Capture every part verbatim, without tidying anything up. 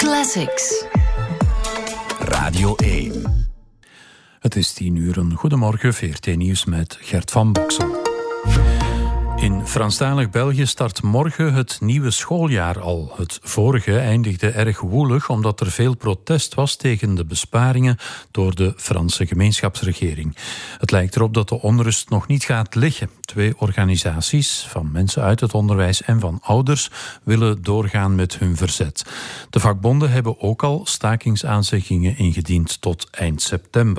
Classics. Radio één. Het is tien uur. Een goedemorgen, V R T Nieuws met Gert van Boksel. In Franstalig België start morgen het nieuwe schooljaar al. Het vorige eindigde erg woelig omdat er veel protest was tegen de besparingen door de Franse gemeenschapsregering. Het lijkt erop dat de onrust nog niet gaat liggen. Twee organisaties van mensen uit het onderwijs en van ouders willen doorgaan met hun verzet. De vakbonden hebben ook al stakingsaanzeggingen ingediend tot eind september.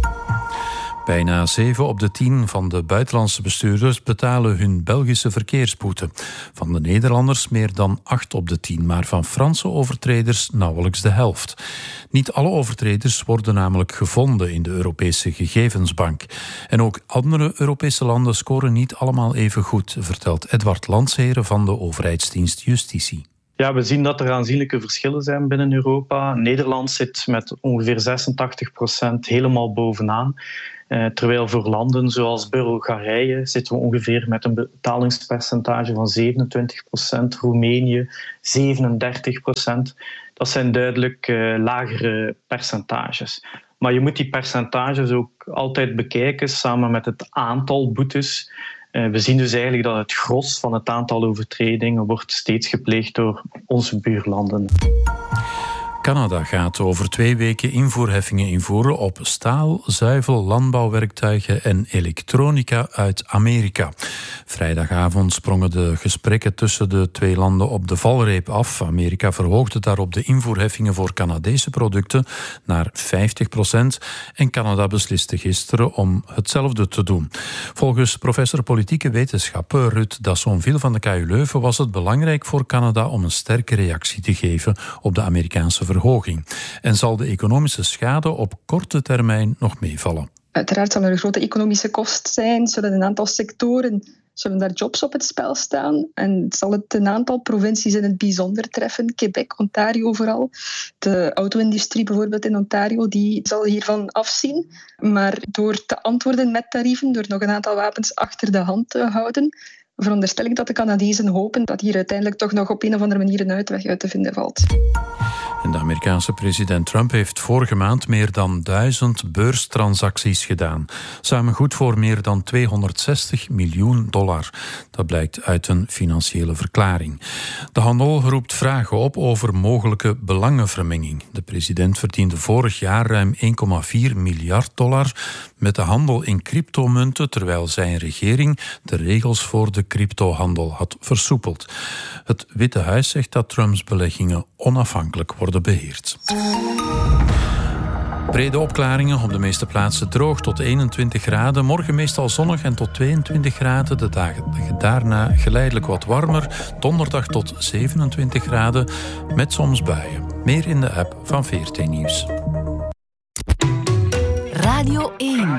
Bijna zeven op de tien van de buitenlandse bestuurders betalen hun Belgische verkeersboete. Van de Nederlanders meer dan acht op de tien, maar van Franse overtreders nauwelijks de helft. Niet alle overtreders worden namelijk gevonden in de Europese gegevensbank. En ook andere Europese landen scoren niet allemaal even goed, vertelt Edward Landsheren van de overheidsdienst Justitie. Ja, we zien dat er aanzienlijke verschillen zijn binnen Europa. Nederland zit met ongeveer zesentachtig procent helemaal bovenaan. Uh, terwijl voor landen zoals Bulgarije zitten we ongeveer met een betalingspercentage van zevenentwintig procent, Roemenië zevenendertig procent. Dat zijn duidelijk uh, lagere percentages. Maar je moet die percentages ook altijd bekijken samen met het aantal boetes. Uh, we zien dus eigenlijk dat het gros van het aantal overtredingen wordt steeds gepleegd door onze buurlanden. Canada gaat over twee weken invoerheffingen invoeren op staal, zuivel, landbouwwerktuigen en elektronica uit Amerika. Vrijdagavond sprongen de gesprekken tussen de twee landen op de valreep af. Amerika verhoogde daarop de invoerheffingen voor Canadese producten naar vijftig procent en Canada besliste gisteren om hetzelfde te doen. Volgens professor politieke wetenschappen Ruud Dassonville van de K U Leuven was het belangrijk voor Canada om een sterke reactie te geven op de Amerikaanse verhoging. Verhoging. En zal de economische schade op korte termijn nog meevallen? Uiteraard zal er een grote economische kost zijn. Zullen een aantal sectoren, zullen daar jobs op het spel staan? En zal het een aantal provincies in het bijzonder treffen? Quebec, Ontario vooral. De auto-industrie bijvoorbeeld in Ontario, die zal hiervan afzien. Maar door te antwoorden met tarieven, door nog een aantal wapens achter de hand te houden, veronderstel ik dat de Canadezen hopen dat hier uiteindelijk toch nog op een of andere manier een uitweg uit te vinden valt. En de Amerikaanse president Trump heeft vorige maand meer dan duizend beurstransacties gedaan. Samen goed voor meer dan tweehonderdzestig miljoen dollar. Dat blijkt uit een financiële verklaring. De handel roept vragen op over mogelijke belangenvermenging. De president verdiende vorig jaar ruim één komma vier miljard dollar met de handel in cryptomunten, terwijl zijn regering de regels voor de cryptohandel had versoepeld. Het Witte Huis zegt dat Trumps beleggingen onafhankelijk worden beheerd. Brede opklaringen, op de meeste plaatsen droog tot eenentwintig graden. Morgen meestal zonnig en tot tweeëntwintig graden. De dagen daarna geleidelijk wat warmer. Donderdag tot zevenentwintig graden met soms buien. Meer in de app van V R T Nieuws. Radio één.